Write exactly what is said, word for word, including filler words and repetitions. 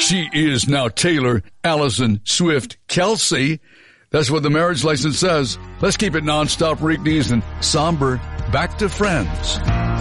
She is now Taylor Allison Swift Kelsey. That's what the marriage license says. Let's keep it nonstop, Reeknees and somber. Back to Friends.